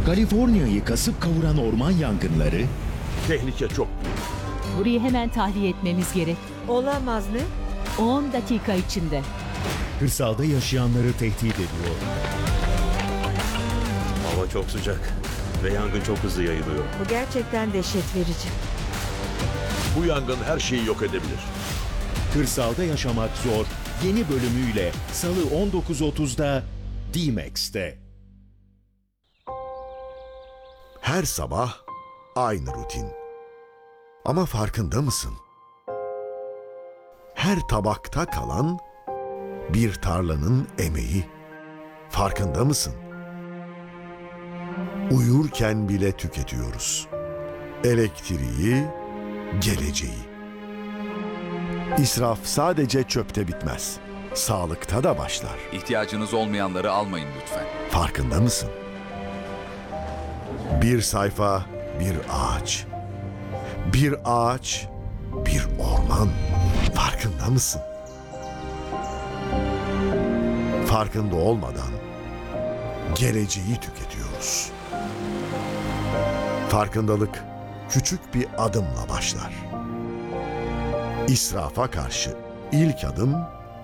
Kaliforniya'yı kasıp kavuran orman yangınları, Tehlike çok büyük. Burayı hemen tahliye etmemiz gerek. Olamaz ne? 10 dakika içinde. kırsalda yaşayanları tehdit ediyor. Hava çok sıcak ve yangın çok hızlı yayılıyor. Bu gerçekten dehşet verici. Bu yangın her şeyi yok edebilir. Kırsalda yaşamak zor yeni bölümüyle Salı 19.30'da D-Max'te. Her sabah aynı rutin. Ama farkında mısın? Her tabakta kalan bir tarlanın emeği. Farkında mısın? Uyurken bile tüketiyoruz. Elektriği, geleceği. İsraf sadece çöpte bitmez. Sağlıkta da başlar. İhtiyacınız olmayanları almayın lütfen. Farkında mısın? Bir sayfa, bir ağaç. Bir ağaç, bir orman. Farkında mısın? Farkında olmadan geleceği tüketiyoruz. Farkındalık küçük bir adımla başlar. İsrafa karşı ilk adım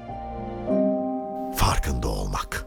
farkında olmak.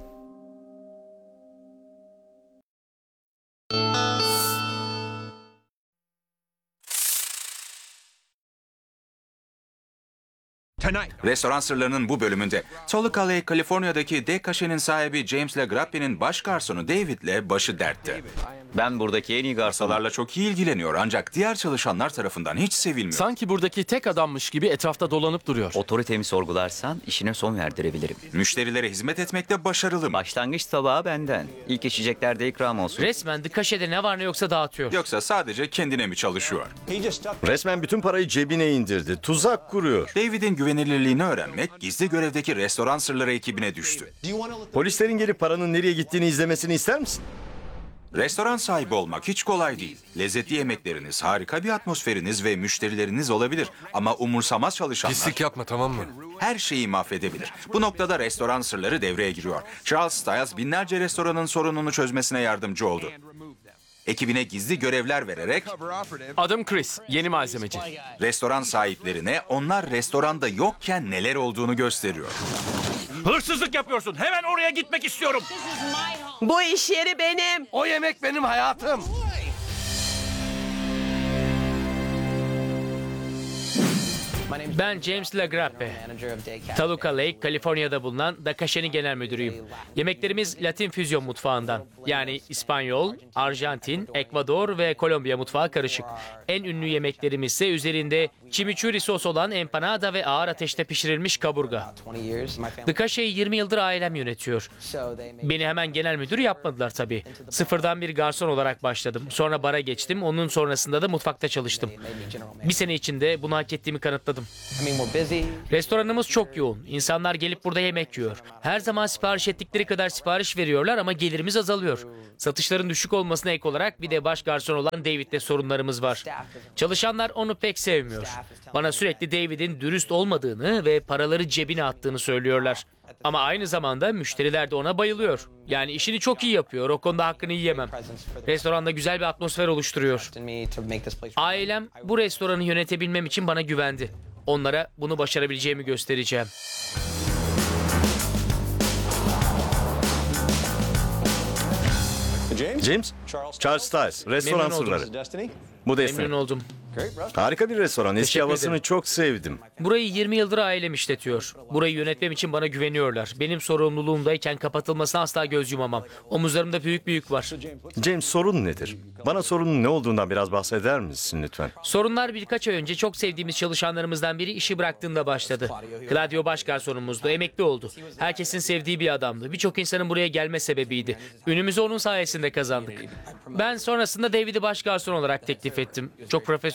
Restoran sırlarının bu bölümünde Toluca Lake, Kaliforniya'daki De Cache'nin sahibi James LaGrappe'nin baş garsonu David'le başı dertte. Ben buradaki en iyi garsonum. Masalarla çok iyi ilgileniyor ancak diğer çalışanlar tarafından hiç sevilmiyor. Sanki buradaki tek adammış gibi etrafta dolanıp duruyor. Otoritemi sorgularsan işine son verdirebilirim. Müşterilere hizmet etmekte başarılı mı? Başlangıç tabağı benden. İlk içeceklerde ikram olsun. Resmen Dikaşe'de ne var ne yoksa dağıtıyor. Yoksa sadece kendine mi çalışıyor? Resmen bütün parayı cebine indirdi. Tuzak kuruyor. David'in güvenilirliğini öğrenmek gizli görevdeki restoran sırları ekibine düştü. Polislerin gelip paranın nereye gittiğini izlemesini ister misin? Restoran sahibi olmak hiç kolay değil. Lezzetli yemekleriniz, harika bir atmosferiniz ve müşterileriniz olabilir. Ama umursamaz çalışanlar Pislik yapma, tamam mı? her şeyi mahvedebilir. Bu noktada restoran sırları devreye giriyor. Charles Stiles binlerce restoranın sorununu çözmesine yardımcı oldu. Ekibine gizli görevler vererek Adım Chris, yeni malzemeci. restoran sahiplerine onlar restoranda yokken neler olduğunu gösteriyor. Hırsızlık yapıyorsun. Hemen oraya gitmek istiyorum. Bu iş yeri benim. O yemek benim hayatım. Ben James LaGrappe. Toluca Lake, Kaliforniya'da bulunan Da Cache'nin genel müdürüyüm. Yemeklerimiz Latin füzyon mutfağından. Yani İspanyol, Arjantin, Ekvador ve Kolombiya mutfağı karışık. En ünlü yemeklerimiz ise üzerinde chimichurri sos olan empanada ve ağır ateşte pişirilmiş kaburga. Da Cache'yi 20 yıldır ailem yönetiyor. Beni hemen genel müdür yapmadılar tabii. Sıfırdan bir garson olarak başladım. Sonra bara geçtim. Onun sonrasında da mutfakta çalıştım. Bir sene içinde bunu hak ettiğimi kanıtladım. Restoranımız çok yoğun. İnsanlar gelip burada yemek yiyor. Her zaman sipariş ettikleri kadar sipariş veriyorlar ama gelirimiz azalıyor. Satışların düşük olmasına ek olarak bir de baş garson olan David'le sorunlarımız var. Çalışanlar onu pek sevmiyor. Bana sürekli David'in dürüst olmadığını ve paraları cebine attığını söylüyorlar. Ama aynı zamanda müşteriler de ona bayılıyor. Yani işini çok iyi yapıyor. O konuda hakkını yiyemem. Restoranda güzel bir atmosfer oluşturuyor. Ailem bu restoranı yönetebilmem için bana güvendi. Onlara bunu başarabileceğimi göstereceğim. James, Charles Stiles, restoran Memnun oldum. sırları. Bu Destiny. Memnun oldum. Harika bir restoran. Eski Teşekkür havasını ederim. çok sevdim. Burayı 20 yıldır ailem işletiyor. Burayı yönetmem için bana güveniyorlar. Benim sorumluluğumdayken kapatılmasına asla göz yumamam. Omuzlarımda büyük bir yük var. James, sorun nedir? Bana sorunun ne olduğundan biraz bahseder misin lütfen? Sorunlar birkaç ay önce çok sevdiğimiz çalışanlarımızdan biri işi bıraktığında başladı. Claudio baş garsonumuzdu, emekli oldu. Herkesin sevdiği bir adamdı. Birçok insanın buraya gelme sebebiydi. Ünümüzü onun sayesinde kazandık. Ben sonrasında David'i baş garson olarak teklif ettim. Çok profesyonel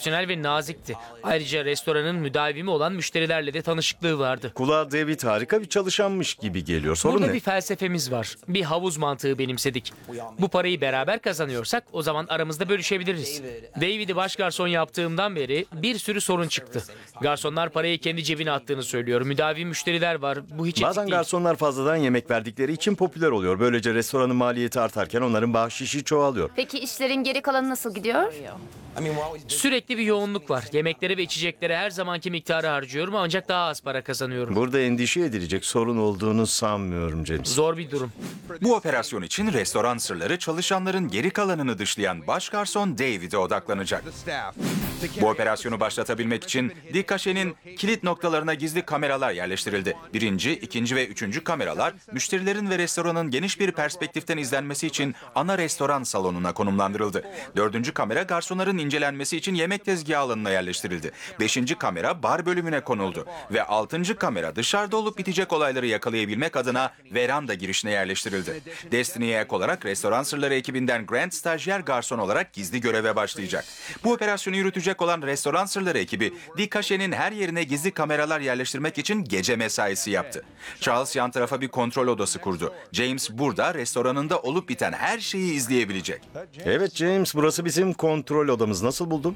profesyonel ve nazikti. Ayrıca restoranın müdavimi olan müşterilerle de tanışıklığı vardı. Kulağa David harika bir çalışanmış gibi geliyor. Sorun Burada ne? bir felsefemiz var. Bir havuz mantığı benimsedik. Bu parayı beraber kazanıyorsak o zaman aramızda bölüşebiliriz. David'i baş garson yaptığımdan beri bir sürü sorun çıktı. Garsonlar parayı kendi cebine attığını söylüyor. Müdavi müşteriler var. Bu hiç etik Bazen değil. garsonlar fazladan yemek verdikleri için popüler oluyor. Böylece restoranın maliyeti artarken onların bahşişi çoğalıyor. Peki işlerin geri kalanı nasıl gidiyor? Sürekli bir yoğunluk var. Yemeklere ve içeceklere her zamanki miktarı harcıyorum ancak daha az para kazanıyorum. Burada endişe edilecek sorun olduğunu sanmıyorum James. Zor bir durum. Bu operasyon için restoran sırları çalışanların geri kalanını dışlayan baş garson David'e odaklanacak. Bu operasyonu başlatabilmek için Dikaşe'nin kilit noktalarına gizli kameralar yerleştirildi. Birinci, ikinci ve üçüncü kameralar müşterilerin ve restoranın geniş bir perspektiften izlenmesi için ana restoran salonuna konumlandırıldı. Dördüncü kamera garsonların incelenmesi için yemek tezgahı alanına yerleştirildi. Beşinci kamera bar bölümüne konuldu. Ve altıncı kamera dışarıda olup bitecek olayları yakalayabilmek adına veranda girişine yerleştirildi. Destiny'ye ek olarak restoran sırları ekibinden Grant stajyer garson olarak gizli göreve başlayacak. Bu operasyonu yürütecek olan restoran sırları ekibi Dikaşe'nin her yerine gizli kameralar yerleştirmek için gece mesaisi yaptı. Charles yan tarafa bir kontrol odası kurdu. James burada restoranında olup biten her şeyi izleyebilecek. Evet James, burası bizim kontrol odamız. Nasıl buldun?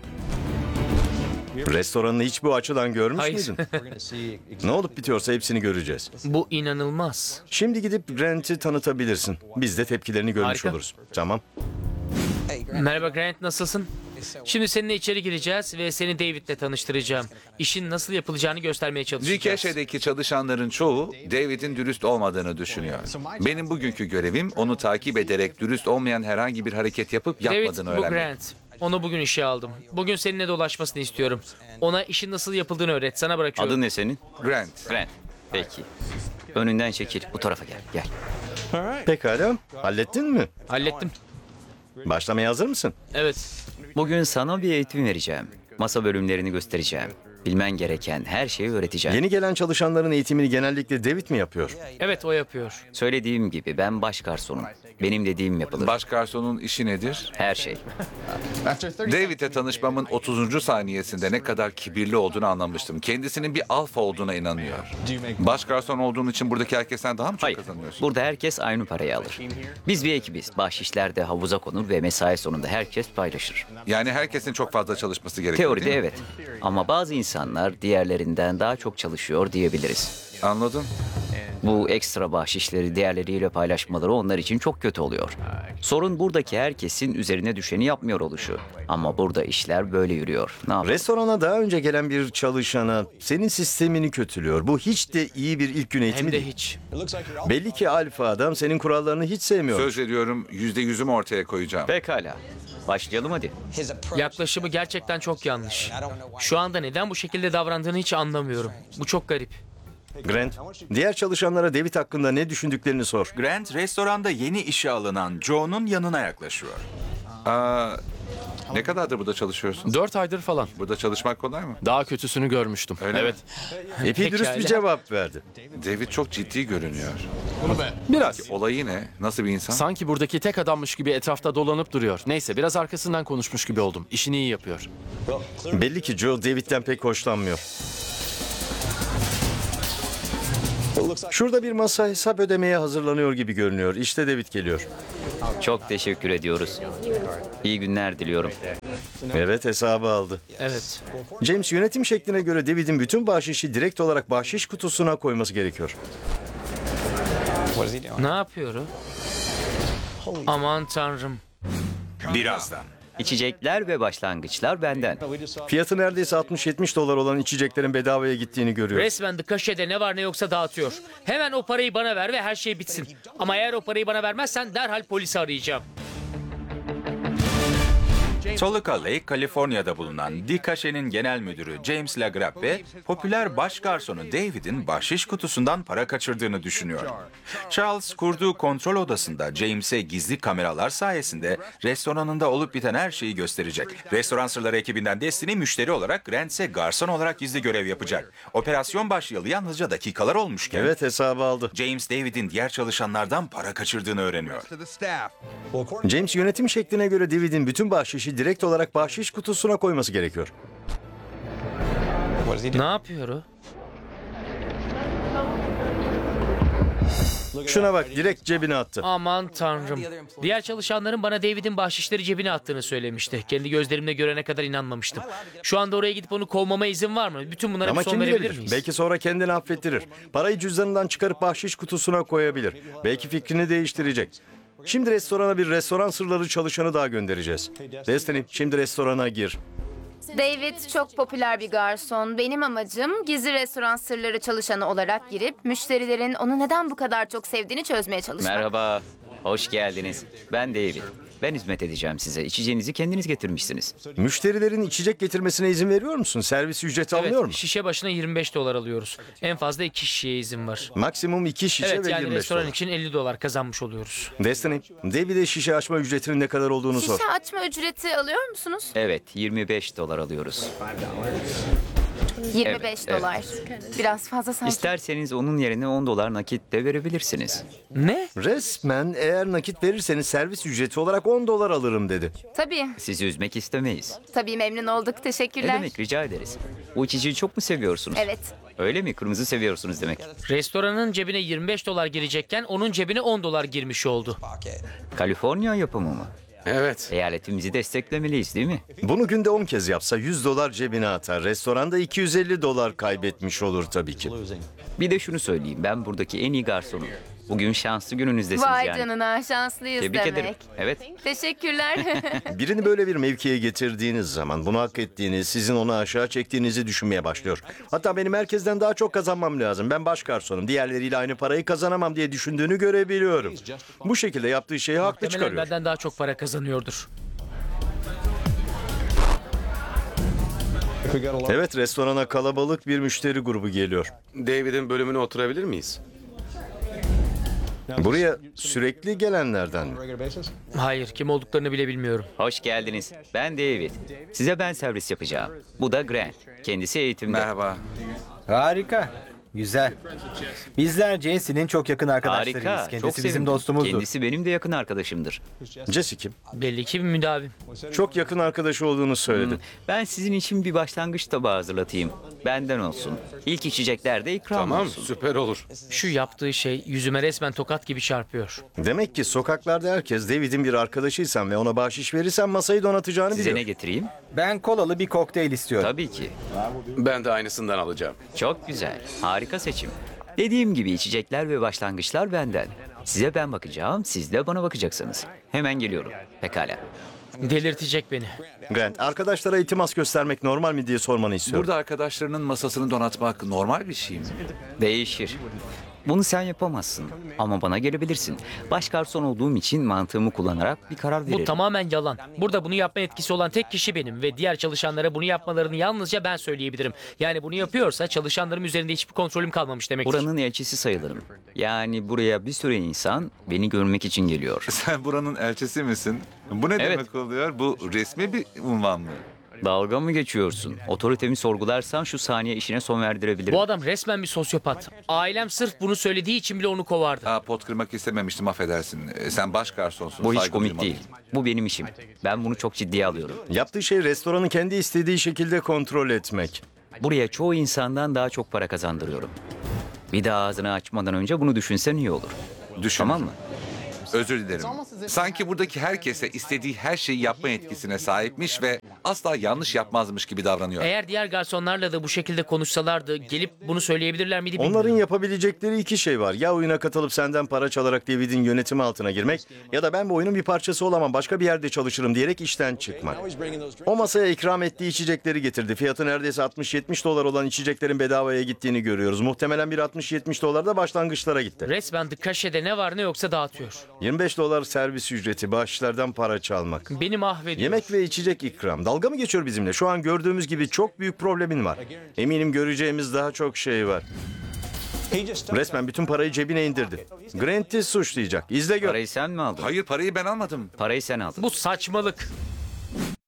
Restoranını hiç bu açıdan görmüş Hayır. müydün? Ne olup bitiyorsa hepsini göreceğiz. Bu inanılmaz. Şimdi gidip Grant'i tanıtabilirsin. Biz de tepkilerini görmüş Harika. oluruz. Tamam. Merhaba Grant, nasılsın? Şimdi seninle içeri gireceğiz ve seni David'le tanıştıracağım. İşin nasıl yapılacağını göstermeye çalışacağız. Dikaşe'deki çalışanların çoğu David'in dürüst olmadığını düşünüyor. Benim bugünkü görevim onu takip ederek dürüst olmayan herhangi bir hareket yapıp David, yapmadığını bu öğrenmek. Grant. Onu bugün işe aldım. Bugün seninle dolaşmasını istiyorum. Ona işin nasıl yapıldığını öğret. Sana bırakıyorum. Adın ne senin? Grant. Grant. Peki. Önünden çekil. Bu tarafa gel. Gel. Pekala. Hallettin mi? Hallettim. Başlamaya hazır mısın? Evet. Bugün sana bir eğitim vereceğim. Masa bölümlerini göstereceğim. Bilmen gereken her şeyi öğreteceğim. Yeni gelen çalışanların eğitimini genellikle David mi yapıyor? Evet, o yapıyor. Söylediğim gibi ben baş garsonum. Benim dediğim yapılır. Baş garsonun işi nedir? Her şey. David'le tanışmamın 30. saniyesinde ne kadar kibirli olduğunu anlamıştım. Kendisinin bir alfa olduğuna inanıyor. Baş garson olduğun için buradaki herkesten daha mı çok Hayır. kazanıyorsun? Burada herkes aynı parayı alır. Biz bir ekibiz. Bahşişler de havuza konur ve mesai sonunda herkes paylaşır. Yani herkesin çok fazla çalışması gerekiyor, Teoride değil mi? evet. Ama bazı insanlar diğerlerinden daha çok çalışıyor diyebiliriz. Anladım. Bu ekstra bahşişleri diğerleriyle paylaşmaları onlar için çok kötü oluyor. Sorun buradaki herkesin üzerine düşeni yapmıyor oluşu. Ama burada işler böyle yürüyor. Ne yapalım? Restorana daha önce gelen bir çalışana senin sistemini kötülüyor. Bu hiç de iyi bir ilk gün eğitimi Hem de değil. hiç. Belli ki alfa adam senin kurallarını hiç sevmiyor. Söz veriyorum %100'ümü ortaya koyacağım. Pekala. Başlayalım hadi. Yaklaşımı gerçekten çok yanlış. Şu anda neden bu şekilde davrandığını hiç anlamıyorum. Bu çok garip. Grant, diğer çalışanlara David hakkında ne düşündüklerini sor. Grant restoranda yeni işe alınan Joe'nun yanına yaklaşıyor. Ne kadardır burada çalışıyorsun? 4 aydır falan. Burada çalışmak kolay mı? Daha kötüsünü görmüştüm. Öyle evet. mi? Epey dürüst bir Pekala. cevap verdi. David çok ciddi görünüyor. Biraz. Olayı ne? Nasıl bir insan? Sanki buradaki tek adammış gibi etrafta dolanıp duruyor. Neyse biraz arkasından konuşmuş gibi oldum. İşini iyi yapıyor. Belli ki Joe David'den pek hoşlanmıyor. Şurada bir masa hesap ödemeye hazırlanıyor gibi görünüyor. İşte David geliyor. Çok teşekkür ediyoruz. İyi günler diliyorum. Evet, hesabı aldı. Evet. James, yönetim şekline göre David'in bütün bahşişi direkt olarak bahşiş kutusuna koyması gerekiyor. Ne yapıyor o? Aman tanrım. Birazdan. İçecekler ve başlangıçlar benden. Fiyatı neredeyse 60-70 dolar olan içeceklerin bedavaya gittiğini görüyoruz. Resmen Dikaşe'de ne var ne yoksa dağıtıyor. Hemen o parayı bana ver ve her şey bitsin. Ama eğer o parayı bana vermezsen derhal polisi arayacağım. Toluca Lake, Kaliforniya'da bulunan Dikaşe'nin genel müdürü James LaGrappe, popüler baş garsonu David'in bahşiş kutusundan para kaçırdığını düşünüyor. Charles, kurduğu kontrol odasında James'e gizli kameralar sayesinde restoranında olup biten her şeyi gösterecek. Restoran sırları ekibinden Destiny müşteri olarak, Grant ise garson olarak gizli görev yapacak. Operasyon başlayalı yalnızca dakikalar olmuşken Evet, hesabı aldı. James, David'in diğer çalışanlardan para kaçırdığını öğreniyor. James, yönetim şekline göre David'in bütün bahşişi parayı direkt olarak bahşiş kutusuna koyması gerekiyor. Ne yapıyor o? Şuna bak, direkt cebine attı. Aman tanrım. Diğer çalışanların bana David'in bahşişleri cebine attığını söylemişti. Kendi gözlerimle görene kadar inanmamıştım. Şu anda oraya gidip onu kovmama izin var mı? Bütün bunlara Ama bir son kim verebilir bilir? miyiz? Belki sonra kendini affettirir. Parayı cüzdanından çıkarıp bahşiş kutusuna koyabilir. Belki fikrini değiştirecek. Şimdi restorana bir restoran sırları çalışanı daha göndereceğiz. Destiny, şimdi restorana gir. David çok popüler bir garson. Benim amacım gizli restoran sırları çalışanı olarak girip müşterilerin onu neden bu kadar çok sevdiğini çözmeye çalışmak. Merhaba, hoş geldiniz. Ben David. Ben hizmet edeceğim size. İçeceğinizi kendiniz getirmişsiniz. Müşterilerin içecek getirmesine izin veriyor musun? Servis ücreti alınıyor mu? Evet, şişe başına 25 dolar alıyoruz. En fazla 2 şişeye izin var. Maksimum 2 şişe Evet, ve yani 25 restoran dolar. için 50 dolar kazanmış oluyoruz. Destiny, David'e şişe açma ücretinin ne kadar olduğunu sor. Şişe açma ücreti alıyor musunuz? Evet, 25 dolar alıyoruz. 25 dolar. Biraz fazla sanki. İsterseniz onun yerine 10 dolar nakit de verebilirsiniz. Ne? Resmen eğer nakit verirseniz servis ücreti olarak 10 dolar alırım dedi. Tabii. Sizi üzmek istemeyiz. Tabii memnun olduk. Ne Teşekkürler. demek, rica ederiz. Bu içiciyi çok mu seviyorsunuz? Evet. Öyle mi? Kırmızı seviyorsunuz demek. Restoranın cebine 25 dolar girecekken onun cebine 10 dolar girmiş oldu. Kaliforniya yapımı mı? Evet. Eyaletimizi desteklemeliyiz değil mi? Bunu günde 10 kez yapsa 100 dolar cebine atar. Restoranda 250 dolar kaybetmiş olur tabii ki. Bir de şunu söyleyeyim. Ben buradaki en iyi garsonum. Bugün şanslı gününüzdesiniz Vay yani. canına şanslıyız Tebrik demek. ederim. Evet. Teşekkürler. Birini böyle bir mevkiye getirdiğiniz zaman bunu hak ettiğini, sizin onu aşağı çektiğinizi düşünmeye başlıyor. Hatta benim herkesten daha çok kazanmam lazım. Ben baş garsonum. Diğerleriyle aynı parayı kazanamam diye düşündüğünü görebiliyorum. Bu şekilde yaptığı şeyi haklı Muhtemelen çıkarıyor. benden daha çok para kazanıyordur. Evet, restorana kalabalık bir müşteri grubu geliyor. David'in bölümüne oturabilir miyiz? Buraya sürekli gelenlerden mi? Hayır, kim olduklarını bile bilmiyorum. Hoş geldiniz. Ben David. Size ben servis yapacağım. Bu da Grant. Kendisi eğitimde. Merhaba. Harika. Güzel. Bizler Jesse'nin çok yakın arkadaşlarıyız. Harika. Kendisi Çok bizim sevindim. dostumuzdur. Kendisi benim de yakın arkadaşımdır. Jesse kim? Belli ki bir müdavim. Çok yakın arkadaşı olduğunu söyledi. Ben sizin için bir başlangıç tabağı hazırlatayım. Benden olsun. İlk içecekler de ikram Tamam, olsun. süper olur. Şu yaptığı şey yüzüme resmen tokat gibi çarpıyor. Demek ki sokaklarda herkes David'in bir arkadaşıysan ve ona bahşiş verirsen masayı donatacağını Size biliyor. ne getireyim? Ben kolalı bir kokteyl istiyorum. Tabii ki. Ben de aynısından alacağım. Çok güzel. Harika seçim. Dediğim gibi içecekler ve başlangıçlar benden. Size ben bakacağım, siz de bana bakacaksınız. Hemen geliyorum. Pekala. Delirtecek beni. Grant, arkadaşlara iltimas göstermek normal mi diye sormanı istiyorum. Burada arkadaşlarının masasını donatmak normal bir şey mi? Değişir. Bunu sen yapamazsın. Ama bana gelebilirsin. Baş garson olduğum için mantığımı kullanarak bir karar veririm. Bu tamamen yalan. Burada bunu yapma etkisi olan tek kişi benim ve diğer çalışanlara bunu yapmalarını yalnızca ben söyleyebilirim. Yani bunu yapıyorsa çalışanlarım üzerinde hiçbir kontrolüm kalmamış demektir. Buranın elçisi sayılırım. Yani buraya bir sürü insan beni görmek için geliyor. Sen buranın elçisi misin? Bu ne Evet. demek oluyor? Bu resmi bir unvan mı? Dalga mı geçiyorsun? Otoritemi sorgularsan şu saniye işine son verdirebilirim. Bu adam resmen bir sosyopat. Ailem sırf bunu söylediği için bile onu kovardı. Pot kırmak istememiştim, affedersin. Sen baş garsonsun. Bu hiç saygı komik duymalıyım. değil. Bu benim işim. Ben bunu çok ciddiye alıyorum. Yaptığı şey restoranı kendi istediği şekilde kontrol etmek. Buraya çoğu insandan daha çok para kazandırıyorum. Bir daha ağzını açmadan önce bunu düşünsen iyi olur. Düşün. Tamam mı? Özür dilerim. Sanki buradaki herkese istediği her şeyi yapma yetkisine sahipmiş ve asla yanlış yapmazmış gibi davranıyor. Eğer diğer garsonlarla da bu şekilde konuşsalardı gelip bunu söyleyebilirler miydi bilmiyorum. Onların yapabilecekleri iki şey var. Ya oyuna katılıp senden para çalarak David'in yönetimi altına girmek ya da ben bu oyunun bir parçası olamam, başka bir yerde çalışırım diyerek işten çıkmak. O masaya ikram ettiği içecekleri getirdi. Fiyatı neredeyse 60-70 dolar olan içeceklerin bedavaya gittiğini görüyoruz. Muhtemelen bir 60-70 dolar da başlangıçlara gitti. Resmen The Cache'de ne var ne yoksa dağıtıyor. 25 dolar servis ücreti, bağışlardan para çalmak. Beni mahvediyor. Yemek ve içecek ikram. Dalga mı geçiyor bizimle? Şu an gördüğümüz gibi çok büyük problemin var. Eminim göreceğimiz daha çok şey var. Resmen bütün parayı cebine indirdi. Grant'i suçlayacak. İzle gör. Parayı sen mi aldın? Hayır, parayı ben almadım. Parayı sen aldın. Bu saçmalık.